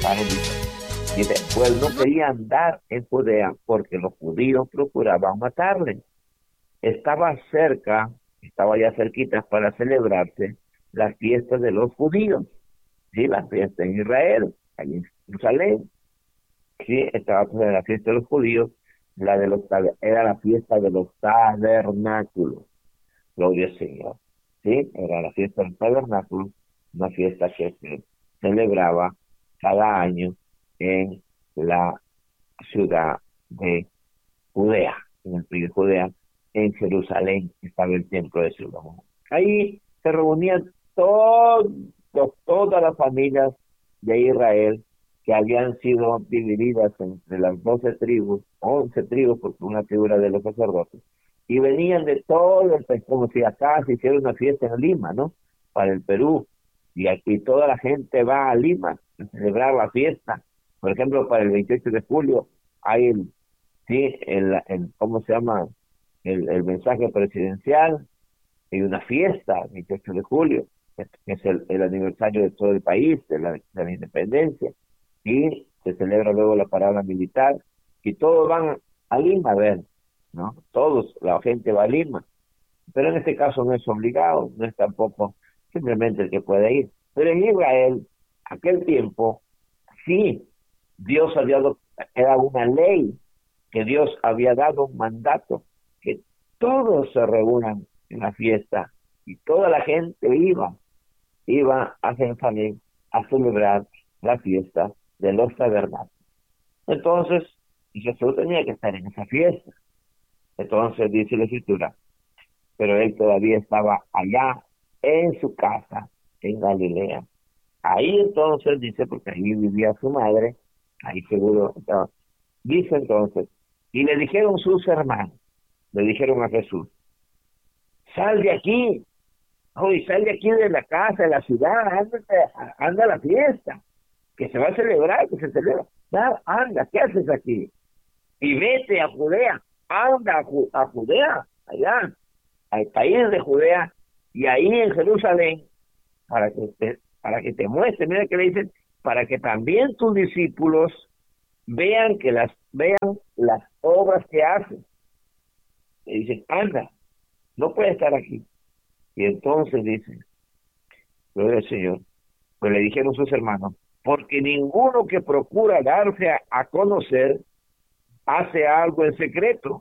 mensaje dice, pues no quería andar en Judea porque los judíos procuraban matarle. Estaba cerca, estaba ya cerquita para celebrarse la fiesta de los judíos, sí, la fiesta en Israel, allí en Jerusalén, sí, estaba pues, en la fiesta de los judíos, era la fiesta de los tabernáculos, gloria al Señor, sí, era la fiesta del tabernáculo, una fiesta que se celebraba cada año en la ciudad de Judea, en el país de Judea, en Jerusalén estaba el templo de Salomón. Ahí se reunían todas las familias de Israel que habían sido divididas entre las 12 tribus, 11 tribus, porque una tribu era de los sacerdotes, y venían de todo el país, como si acá se hiciera una fiesta en Lima, ¿no? Para el Perú, y aquí toda la gente va a Lima a celebrar la fiesta. Por ejemplo, para el 28 de julio hay ¿cómo se llama? El mensaje presidencial, hay una fiesta, el 28 de julio, que es el aniversario de todo el país, de la independencia, y se celebra luego la parada militar, y todos van a Lima a ver, ¿no? Todos, la gente va a Lima, pero en este caso no es obligado, no es tampoco simplemente el que puede ir. Pero en Israel, aquel tiempo, sí, Dios era una ley, que Dios había dado un mandato, que todos se reúnan en la fiesta, y toda la gente iba a Jerusalén a celebrar la fiesta de los tabernáculos. Entonces, Jesús tenía que estar en esa fiesta. Entonces dice la Escritura, pero él todavía estaba allá en su casa, en Galilea. Ahí entonces dice, porque ahí vivía su madre, ahí seguro estaba. Dice entonces, y le dijeron sus hermanos, le dijeron a Jesús, sal de aquí, oye, sal de aquí de la casa, de la ciudad, anda a la fiesta, que se va a celebrar, que se celebra. Anda, ¿qué haces aquí? Y vete a Judea, anda a Judea, allá, al país de Judea, y ahí en Jerusalén, para que te muestre, mira que le dicen, para que también tus discípulos vean las obras que haces. Le dicen, anda, no puede estar aquí. Y entonces dice, gloria al Señor, pues le dijeron sus hermanos, porque ninguno que procura darse a conocer hace algo en secreto.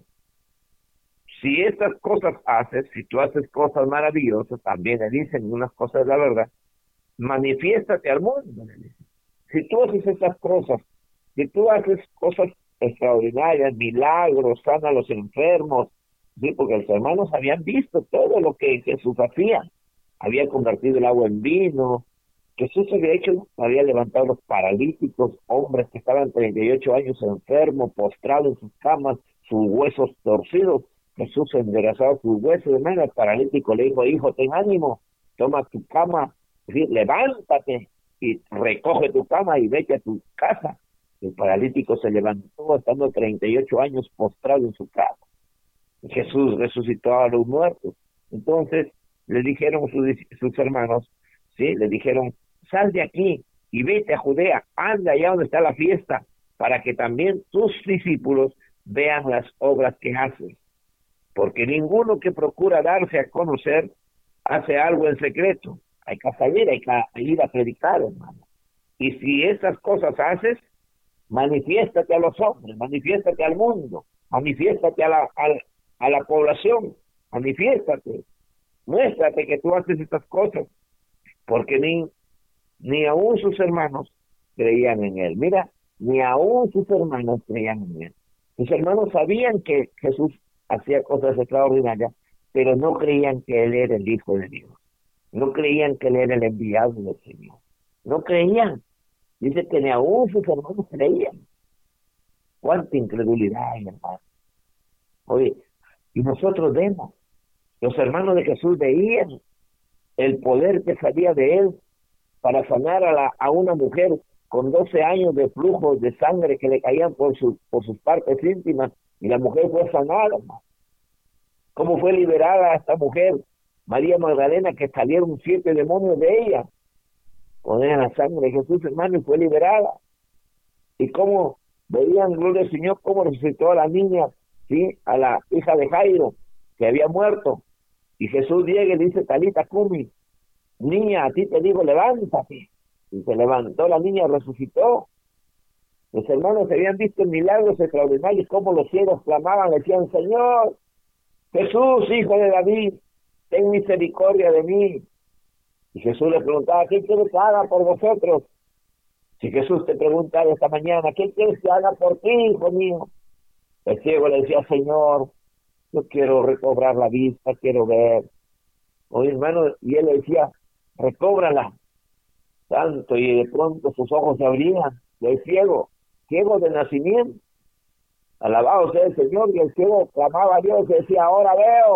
Si estas cosas haces, si tú haces cosas maravillosas, también le dicen unas cosas de la verdad, manifiéstate al mundo, le dicen. Si tú haces estas cosas, si tú haces cosas extraordinarias, milagros, sana a los enfermos, sí, porque los hermanos habían visto todo lo que Jesús hacía, había convertido el agua en vino, Jesús había levantado a los paralíticos, hombres que estaban 38 años enfermos, postrados en sus camas, sus huesos torcidos. Jesús enderezaba sus huesos, hermano. El paralítico le dijo, hijo, ten ánimo, toma tu cama, ¿sí? Levántate y recoge tu cama y vete a tu casa. El paralítico se levantó estando 38 años postrado en su cama. Jesús resucitó a los muertos. Entonces le dijeron sus hermanos, ¿sí? Le dijeron, sal de aquí y vete a Judea, anda allá donde está la fiesta, para que también tus discípulos vean las obras que haces. Porque ninguno que procura darse a conocer hace algo en secreto. Hay que salir, hay que ir a predicar, hermano. Y si esas cosas haces, manifiéstate a los hombres, manifiéstate al mundo, manifiéstate a la población, manifiéstate, muéstrate que tú haces estas cosas, porque ni aún sus hermanos creían en él. Mira, ni aún sus hermanos creían en él. Sus hermanos sabían que Jesús hacía cosas extraordinarias, pero no creían que él era el Hijo de Dios. No creían que él era el enviado del Señor. No creían. Dice que ni aún sus hermanos creían. Cuánta incredulidad hay, hermano. Oye, y nosotros vemos, los hermanos de Jesús veían el poder que salía de él para sanar a una mujer con 12 años de flujos de sangre que le caían por sus partes íntimas, y la mujer fue sanada, hermano. ¿Cómo fue liberada esta mujer, María Magdalena, que salieron 7 demonios de ella? Ponían la sangre de Jesús, hermano, y fue liberada. y cómo veían, gloria al Señor, cómo resucitó a la niña, ¿sí? A la hija de Jairo, que había muerto. Y Jesús llega y dice, Talita Cumi, niña, a ti te digo, levántate. Y se levantó la niña, resucitó. Los hermanos habían visto milagros extraordinarios, como los ciegos clamaban, le decían, Señor, Jesús, hijo de David, ten misericordia de mí. Y Jesús le preguntaba, ¿qué quieres que haga por vosotros? Si Jesús te preguntaba esta mañana, ¿qué quieres que haga por ti, hijo mío? El ciego le decía, Señor, yo quiero recobrar la vista, quiero ver. Oye, hermano, y él le decía, recóbrala. Tanto, y de pronto sus ojos se abrían, y el ciego, ciego de nacimiento, alabado sea el Señor, y el ciego clamaba a Dios y decía, ahora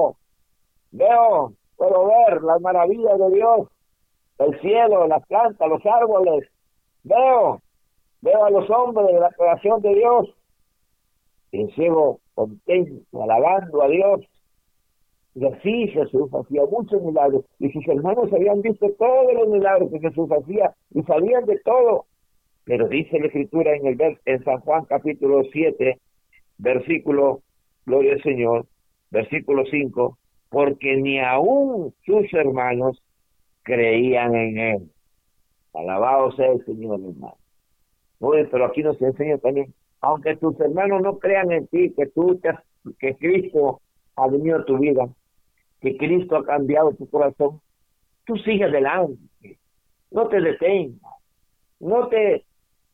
veo, puedo ver las maravillas de Dios, el cielo, las plantas, los árboles, veo a los hombres de la creación de Dios. Y el ciego contento, alabando a Dios. Y así Jesús hacía muchos milagros. Y sus hermanos habían visto todos los milagros que Jesús hacía y sabían de todo. Pero dice la Escritura en San Juan capítulo 7, versículo, gloria al Señor, versículo 5, porque ni aún sus hermanos creían en él. Alabado sea el Señor, hermano. Oye, pero aquí nos enseña también, aunque tus hermanos no crean en ti, que Cristo ha venido a tu vida, que Cristo ha cambiado tu corazón, tú sigue adelante, no te detengas, no te,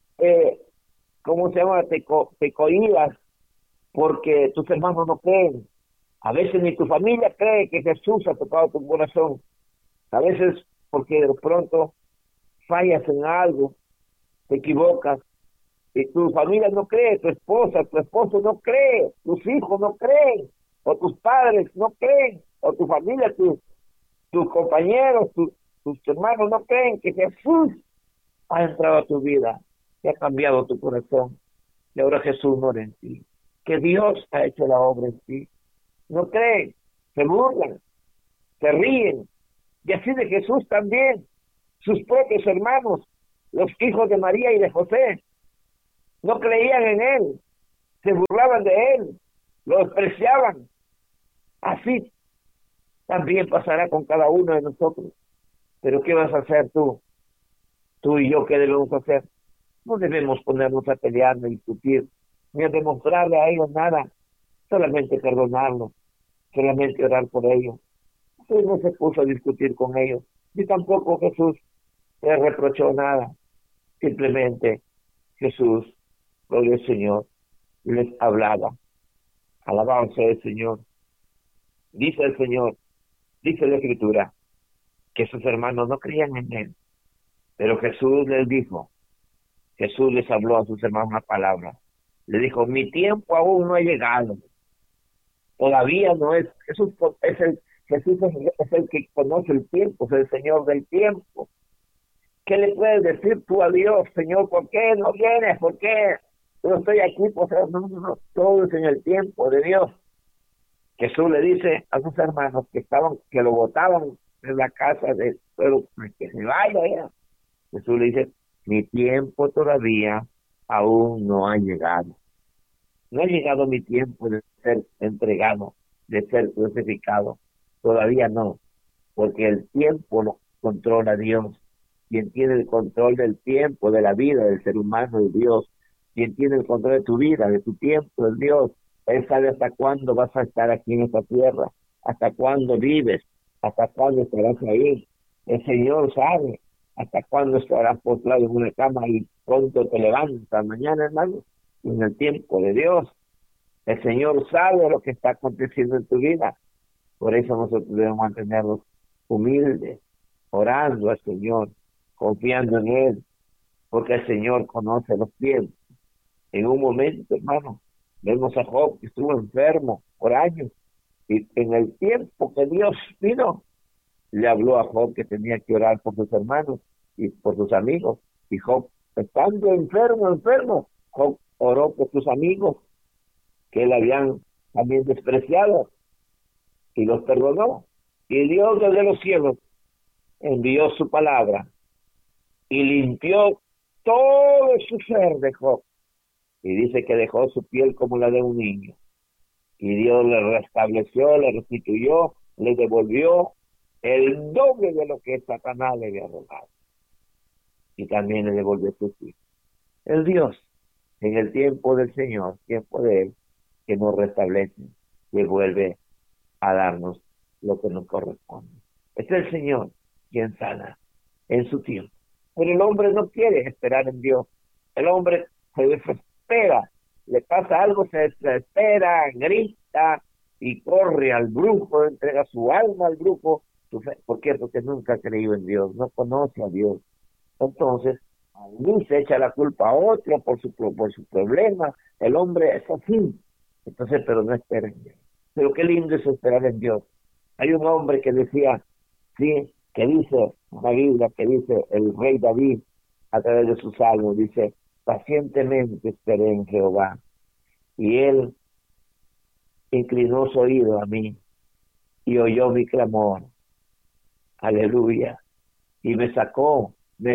¿cómo se llama? Te cohibas porque tus hermanos no creen. A veces ni tu familia cree que Jesús ha tocado tu corazón. A veces porque de pronto fallas en algo, te equivocas, y tu familia no cree, tu esposa, tu esposo no cree, tus hijos no creen, o tus padres no creen, o tu familia, tus compañeros, tus hermanos no creen que Jesús ha entrado a tu vida, que ha cambiado tu corazón, y ahora Jesús mora en ti, que Dios ha hecho la obra en ti. No creen, se burlan, se ríen, y así de Jesús también, sus propios hermanos, los hijos de María y de José, no creían en él, se burlaban de él, lo despreciaban. Así también pasará con cada uno de nosotros. Pero ¿qué vas a hacer tú? Tú y yo, ¿qué debemos hacer? No debemos ponernos a pelear, ni discutir, ni a demostrarle a ellos nada, solamente perdonarlos, solamente orar por ellos. Jesús no se puso a discutir con ellos, ni tampoco Jesús les reprochó nada. Simplemente Jesús, gloria al Señor, les hablaba. Alabado sea el Señor. Dice el Señor, dice la Escritura, que sus hermanos no creían en él. Pero Jesús les dijo, Jesús les habló a sus hermanos una palabra. Le dijo, mi tiempo aún no ha llegado. Todavía no es. Jesús es el que conoce el tiempo, es el Señor del tiempo. ¿Qué le puedes decir tú a Dios, Señor? ¿Por qué no vienes? ¿Por qué? Yo estoy aquí, pues no, todo es en el tiempo de Dios. Jesús le dice a sus hermanos que lo botaban en la casa pero que se vaya ya. Jesús le dice, mi tiempo todavía aún no ha llegado. No ha llegado mi tiempo de ser entregado, de ser crucificado. Todavía no, porque el tiempo lo controla Dios. Quien tiene el control del tiempo, de la vida del ser humano es Dios. Quien tiene el control de tu vida, de tu tiempo es Dios. Él sabe hasta cuándo vas a estar aquí en esta tierra, hasta cuándo vives, hasta cuándo estarás ahí. El Señor sabe hasta cuándo estarás postrado en una cama y pronto te levantas mañana, hermano, en el tiempo de Dios. El Señor sabe lo que está aconteciendo en tu vida. Por eso nosotros debemos mantenernos humildes, orando al Señor, confiando en Él, porque el Señor conoce los tiempos. En un momento, hermano, vemos a Job que estuvo enfermo por años, y en el tiempo que Dios vino, le habló a Job que tenía que orar por sus hermanos y por sus amigos. Y Job, estando enfermo, Job oró por sus amigos que le habían también despreciado y los perdonó. Y Dios desde los cielos envió su palabra y limpió todo su ser de Job. Y dice que dejó su piel como la de un niño. Y Dios le restableció, le restituyó, le devolvió el doble de lo que Satanás le había robado. Y también le devolvió su piel. El Dios, en el tiempo del Señor, tiempo de Él, que nos restablece, que vuelve a darnos lo que nos corresponde. Es el Señor quien sana en su tiempo. Pero el hombre no quiere esperar en Dios. El hombre se desespera, le pasa algo, se desespera, grita y corre al grupo, entrega su alma al grupo. ¿Por qué? Porque nunca ha creído en Dios, no conoce a Dios. Entonces, allí se echa la culpa a otro por su problema. El hombre es así. Entonces, pero no espera en Dios. Pero qué lindo es esperar en Dios. Hay un hombre que decía, sí, que dice, una Biblia que dice, el rey David, a través de sus salmos, dice, pacientemente esperé en Jehová, y él inclinó su oído a mí, y oyó mi clamor, aleluya, y me sacó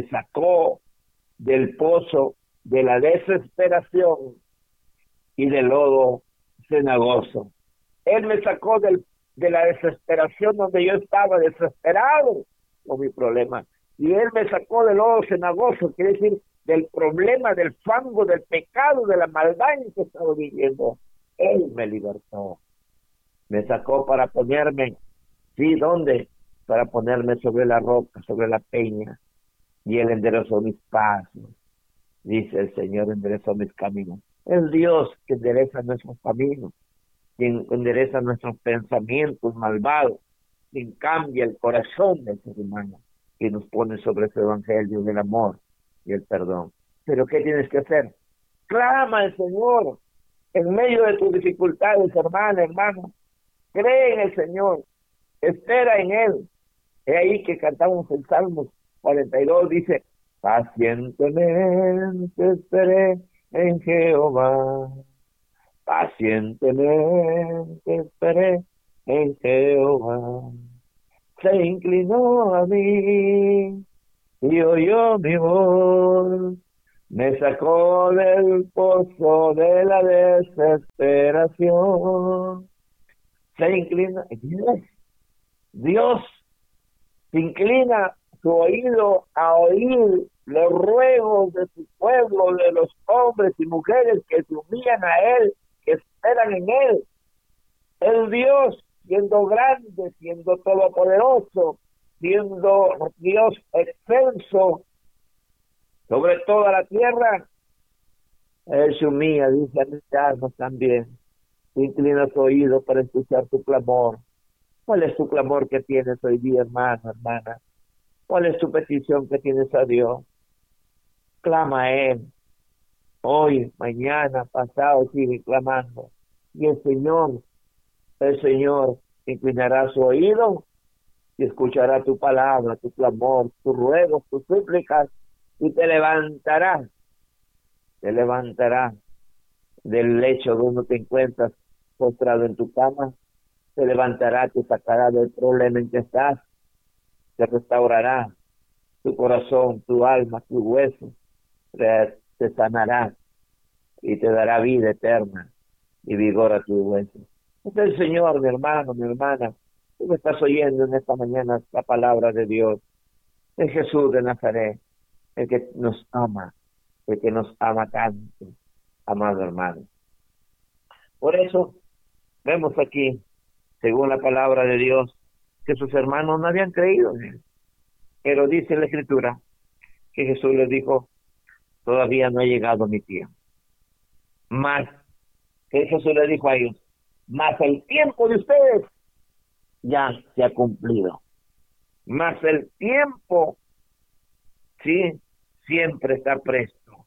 del pozo de la desesperación y del lodo cenagoso. Él me sacó de la desesperación donde yo estaba desesperado con mi problema. Y Él me sacó del lodo cenagoso, quiere decir, del problema, del fango, del pecado, de la maldad en que estaba viviendo. Él me libertó. Me sacó para ponerme, ¿sí? ¿Dónde? Para ponerme sobre la roca, sobre la peña. Y Él enderezó mis pasos. Dice el Señor, enderezó mis caminos. Es Dios que endereza nuestros caminos, quien endereza nuestros pensamientos malvados, quien cambia el corazón del ser humano y nos pone sobre su evangelio del amor y el perdón. Pero ¿qué tienes que hacer? Clama al Señor en medio de tus dificultades, hermana, hermano. Cree en el Señor, espera en Él. Es ahí que cantamos el Salmo 42, dice, pacientemente esperé en Jehová. Pacientemente esperé en Jehová. Se inclinó a mí y oyó mi voz. Me sacó del pozo de la desesperación. Se inclina. Dios se inclina su oído a oír los ruegos de su pueblo, de los hombres y mujeres que se humillan a Él, que esperan en Él. El Dios, siendo grande, siendo todopoderoso, siendo Dios excelso sobre toda la tierra, Él se humilla, dice a mis almas también. Inclina su oído para escuchar tu clamor. ¿Cuál es tu clamor que tienes hoy día, hermano, hermana? ¿Cuál es tu petición que tienes a Dios? Clama a Él. Hoy, mañana, pasado, sigue clamando. Y el Señor inclinará su oído y escuchará tu palabra, tu clamor, tus ruegos, tus súplicas, y te levantará del lecho donde te encuentras postrado en tu cama, te levantará, te sacará del problema en que estás, te restaurará tu corazón, tu alma, tu hueso, te sanará y te dará vida eterna y vigor a tu hueso. Es el Señor, mi hermano, mi hermana. Tú me estás oyendo en esta mañana la palabra de Dios. Es Jesús de Nazaret, el que nos ama, el que nos ama tanto, amado hermano. Por eso vemos aquí, según la palabra de Dios, que sus hermanos no habían creído en Él. Pero dice la Escritura que Jesús les dijo, todavía no ha llegado mi tiempo. Más, que Jesús les dijo a ellos, más el tiempo de ustedes ya se ha cumplido. Más el tiempo, sí, siempre está presto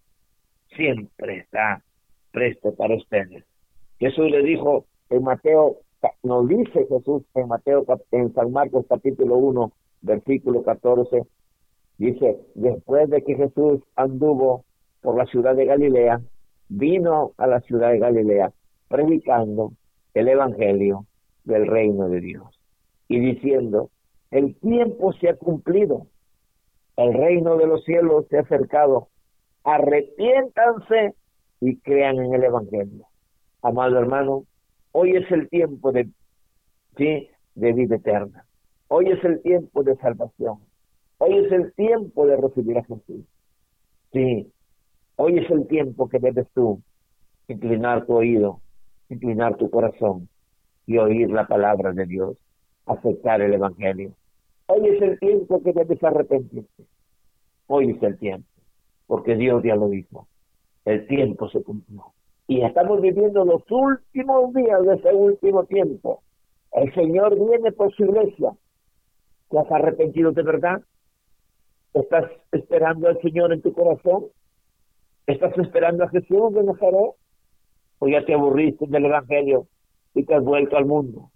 para ustedes. Jesús le dijo en Mateo, nos dice Jesús en Mateo, en San Marcos capítulo 1, versículo 14, dice, después de que Jesús anduvo por la ciudad de Galilea, vino a la ciudad de Galilea predicando el evangelio del reino de Dios y diciendo, el tiempo se ha cumplido, el reino de los cielos se ha acercado, arrepiéntanse y crean en el Evangelio. Amado hermano, hoy es el tiempo ¿sí? de vida eterna. Hoy es el tiempo de salvación. Hoy es el tiempo de recibir a Jesús. Sí, hoy es el tiempo que debes tú inclinar tu oído, inclinar tu corazón y oír la palabra de Dios, aceptar el Evangelio. Hoy es el tiempo que debes arrepentirte. Hoy es el tiempo, porque Dios ya lo dijo. El tiempo se cumplió. Y estamos viviendo los últimos días de ese último tiempo. El Señor viene por su iglesia. ¿Te has arrepentido de verdad? ¿Estás esperando al Señor en tu corazón? ¿Estás esperando a Jesús de Nazaret? ¿O ya te aburriste del Evangelio y te has vuelto al mundo?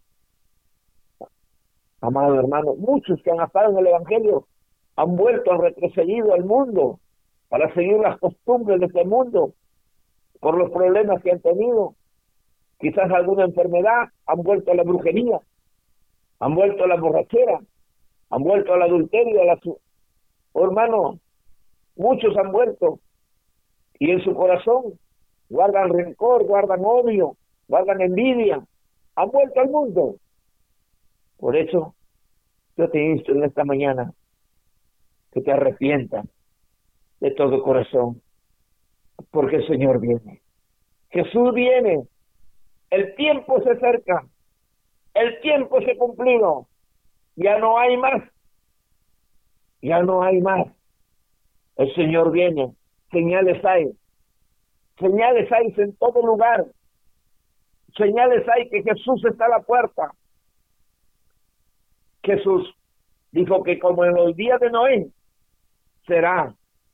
Amado hermano, muchos que han estado en el Evangelio han vuelto, han retrocedido al mundo para seguir las costumbres de este mundo por los problemas que han tenido. Quizás alguna enfermedad, han vuelto a la brujería, han vuelto a la borrachera, han vuelto al adulterio, hermano, muchos han vuelto y en su corazón guardan rencor, guardan odio, guardan envidia, han vuelto al mundo. Por eso yo te insto en esta mañana que te arrepientas de todo corazón, porque el Señor viene. Jesús viene. El tiempo se acerca. El tiempo se ha cumplido. Ya no hay más. Ya no hay más. El Señor viene. Señales hay. Señales hay en todo lugar. Señales hay que Jesús está a la puerta. Jesús dijo que como en los días de Noé, será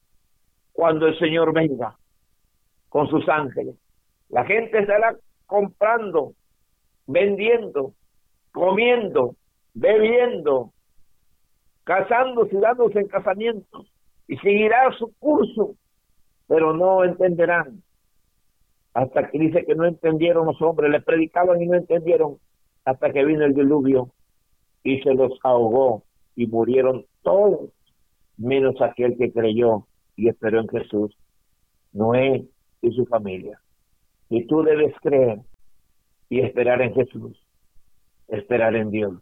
cuando el Señor venga con sus ángeles. La gente estará comprando, vendiendo, comiendo, bebiendo, casándose y dándose en casamientos, y seguirá su curso, pero no entenderán. Hasta que dice que no entendieron los hombres, le predicaban y no entendieron, hasta que vino el diluvio y se los ahogó y murieron todos, menos aquel que creyó y esperó en Jesús, Noé y su familia. Y tú debes creer y esperar en Jesús, esperar en Dios.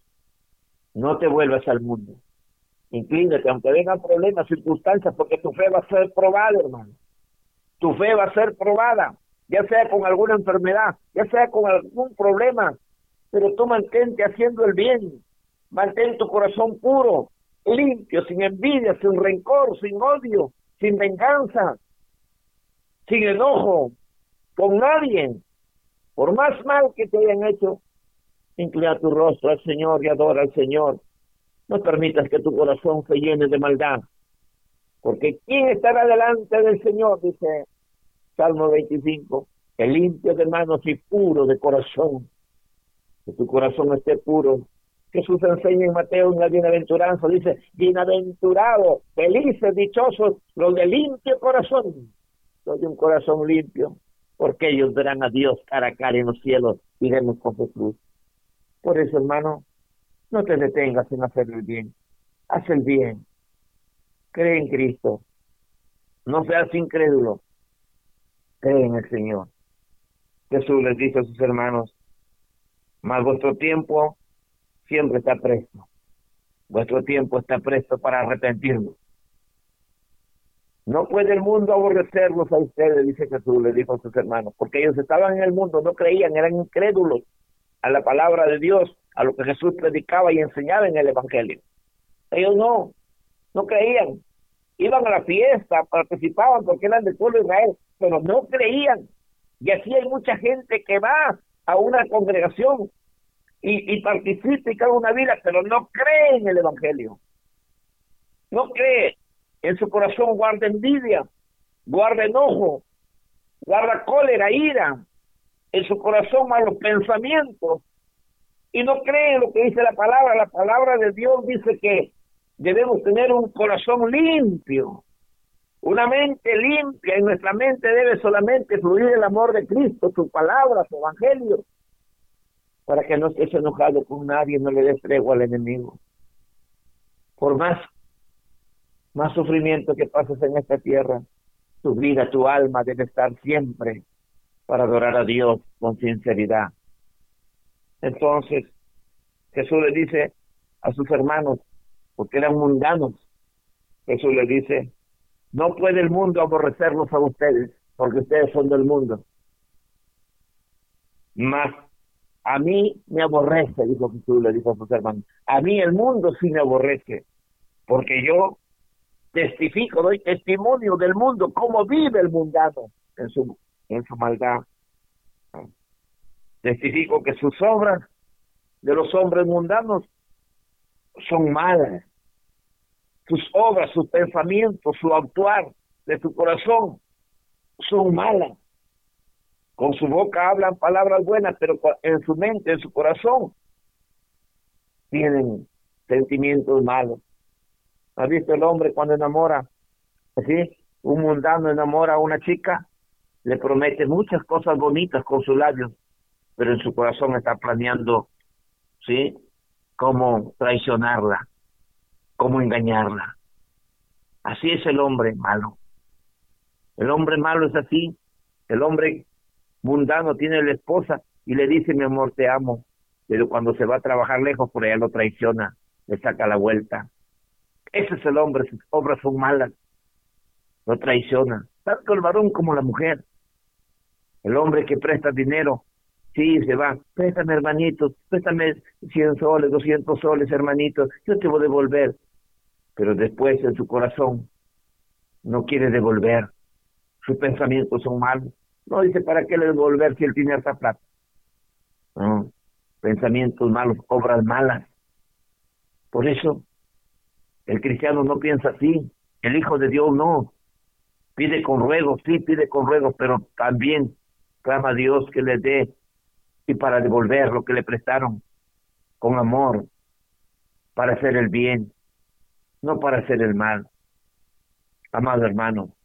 No te vuelvas al mundo. Inclínate, aunque vengan problemas, circunstancias, porque tu fe va a ser probada, hermano. Tu fe va a ser probada, ya sea con alguna enfermedad, ya sea con algún problema, pero tú mantente haciendo el bien. Mantén tu corazón puro, limpio, sin envidia, sin rencor, sin odio, sin venganza, sin enojo, con nadie. Por más mal que te hayan hecho, inclina tu rostro al Señor y adora al Señor. No permitas que tu corazón se llene de maldad, porque ¿quién estará delante del Señor? Dice Salmo 25, el limpio de manos y puro de corazón. Que tu corazón esté puro. Jesús enseña en Mateo en la bienaventuranza, dice, bienaventurados, felices, dichosos, los de limpio corazón, los de un corazón limpio, porque ellos verán a Dios cara a cara en los cielos, iremos con Jesús. Por eso, hermano, no te detengas en hacer el bien, haz el bien, cree en Cristo, no seas incrédulo, cree en el Señor. Jesús les dice a sus hermanos, mas vuestro tiempo siempre está presto. Vuestro tiempo está presto para arrepentirnos. No puede el mundo aborrecerlos a ustedes, dice Jesús, le dijo a sus hermanos, porque ellos estaban en el mundo, no creían, eran incrédulos a la palabra de Dios, a lo que Jesús predicaba y enseñaba en el Evangelio. Ellos no creían. Iban a la fiesta, participaban porque eran del pueblo de Israel, pero no creían. Y así hay mucha gente que va a una congregación y participa y cae una vida, pero no cree en el Evangelio. No cree. En su corazón guarda envidia, guarda enojo, guarda cólera, ira. En su corazón malos pensamientos. Y no cree en lo que dice la palabra. La palabra de Dios dice que debemos tener un corazón limpio, una mente limpia. En nuestra mente debe solamente fluir el amor de Cristo, su palabra, su evangelio, para que no estés enojado con nadie, no le des tregua al enemigo. Por más sufrimiento que pases en esta tierra, Tu vida, tu alma debe estar siempre para adorar a Dios con sinceridad. Entonces, Jesús le dice a sus hermanos, porque eran mundanos, Jesús le dice, no puede el mundo aborrecerlos a ustedes, porque ustedes son del mundo. Mas a mí me aborrece, dijo Jesús, le dijo a sus hermanos. A mí el mundo sí me aborrece, porque yo testifico, doy testimonio del mundo, cómo vive el mundano en su maldad. Testifico que sus obras de los hombres mundanos son malas. Sus obras, sus pensamientos, su actuar de su corazón son malas. Con su boca hablan palabras buenas, pero en su mente, en su corazón, tienen sentimientos malos. ¿Has visto el hombre cuando enamora? ¿Sí? Un mundano enamora a una chica, le promete muchas cosas bonitas con sus labios, pero en su corazón está planeando, ¿sí?, cómo traicionarla, cómo engañarla. Así es el hombre malo. El hombre malo es así. El hombre mundano tiene la esposa y le dice, mi amor, te amo, pero cuando se va a trabajar lejos, por allá lo traiciona, le saca la vuelta. Ese es el hombre, sus obras son malas, lo traiciona, tanto el varón como la mujer. El hombre que presta dinero, sí, se va, préstame, hermanito, préstame 100 soles, 200 soles, hermanito, yo te voy a devolver. Pero después en su corazón no quiere devolver, sus pensamientos son malos. No dice, ¿para qué le devolver si él tiene harta plata? No, pensamientos malos, obras malas. Por eso, el cristiano no piensa así, el Hijo de Dios no. Pide con ruegos, sí, pide con ruegos, pero también clama a Dios que le dé y para devolver lo que le prestaron con amor, para hacer el bien, no para hacer el mal. Amado hermano,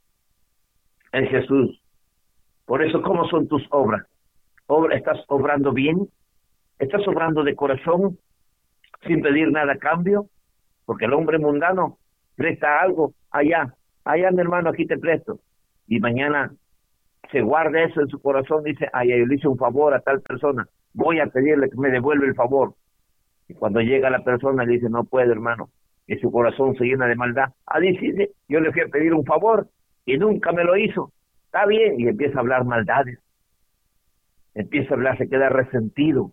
es Jesús. Por eso, ¿cómo son tus obras? ¿Estás obrando bien? ¿Estás obrando de corazón sin pedir nada a cambio? Porque el hombre mundano presta algo allá, mi hermano, aquí te presto. Y mañana se guarda eso en su corazón, dice, ay, yo le hice un favor a tal persona, voy a pedirle que me devuelva el favor. Y cuando llega la persona le dice, no puedo, hermano, y su corazón se llena de maldad. Dice, yo le fui a pedir un favor y nunca me lo hizo. Está bien, y empieza a hablar maldades. Empieza a hablar, se queda resentido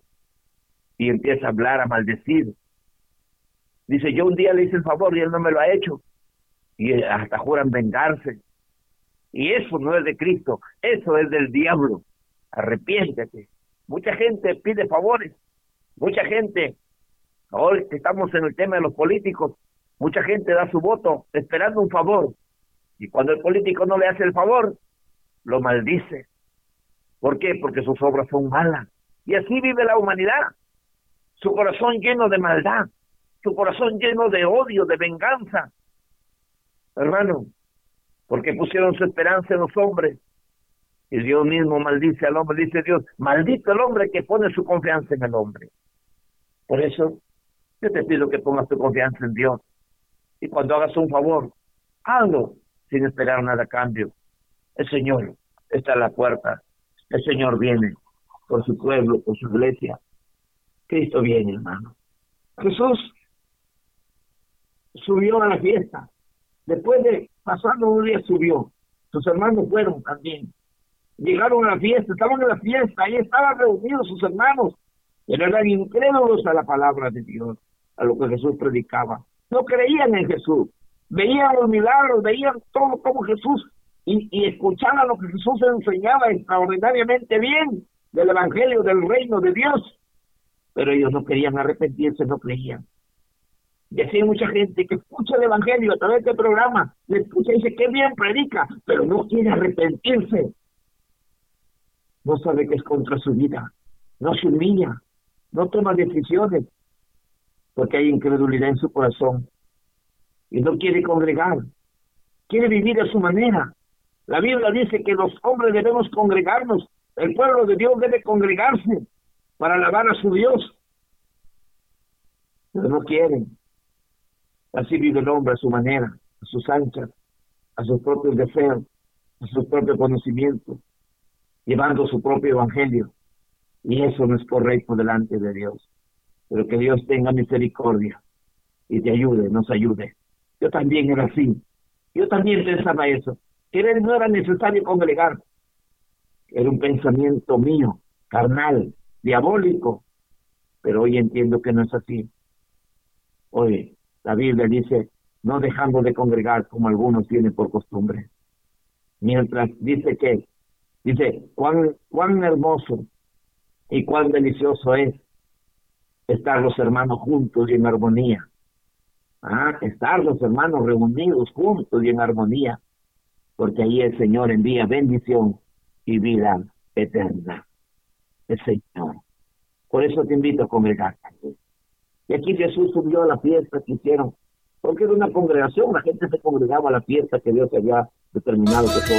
y empieza a hablar, a maldecir. Dice, yo un día le hice el favor y él no me lo ha hecho. Y hasta juran vengarse. Y eso no es de Cristo, eso es del diablo. Arrepiéntete. Mucha gente pide favores. Mucha gente, hoy que estamos en el tema de los políticos, mucha gente da su voto esperando un favor. Y cuando el político no le hace el favor, lo maldice. ¿Por qué? Porque sus obras son malas. Y así vive la humanidad. Su corazón lleno de maldad. Su corazón lleno de odio, de venganza. Hermano, porque pusieron su esperanza en los hombres. Y Dios mismo maldice al hombre. Dice Dios, maldito el hombre que pone su confianza en el hombre. Por eso, yo te pido que pongas tu confianza en Dios. Y cuando hagas un favor, hazlo sin esperar nada a cambio. El Señor está a la puerta. El Señor viene por su pueblo, por su iglesia. Cristo viene, hermano. Jesús subió a la fiesta. Después de pasando un día subió. Sus hermanos fueron también. Llegaron a la fiesta, estaban en la fiesta, ahí estaban reunidos sus hermanos. Pero eran incrédulos a la palabra de Dios, a lo que Jesús predicaba. No creían en Jesús. Veían los milagros, veían todo como Jesús y escuchaban lo que Jesús enseñaba extraordinariamente bien del evangelio del reino de Dios. Pero ellos no querían arrepentirse, no creían. Y así hay mucha gente que escucha el evangelio a través del programa, le escucha y dice, qué bien predica, pero no quiere arrepentirse. No sabe que es contra su vida, no se humilla, no toma decisiones, porque hay incredulidad en su corazón. Y no quiere congregar, quiere vivir a su manera. La Biblia dice que los hombres debemos congregarnos, el pueblo de Dios debe congregarse para alabar a su Dios. Pero no quieren. Así vive el hombre a su manera, a sus anchas, a sus propios deseos. su propio conocimiento, llevando su propio evangelio. Y eso no es correcto delante de Dios. Pero que Dios tenga misericordia y te ayude, nos ayude. Yo también era así. Yo también pensaba eso. Que no era necesario congregar. Era un pensamiento mío, carnal, diabólico. Pero hoy entiendo que no es así. Hoy la Biblia dice, no dejando de congregar como algunos tienen por costumbre. Mientras dice, cuán hermoso y cuán delicioso es estar los hermanos juntos y en armonía. Estar los hermanos reunidos juntos y en armonía, porque ahí el Señor envía bendición y vida eterna. El Señor. Por eso te invito a congregar. Y aquí Jesús subió a la fiesta que hicieron, porque era una congregación, la gente se congregaba a la fiesta que Dios había determinado que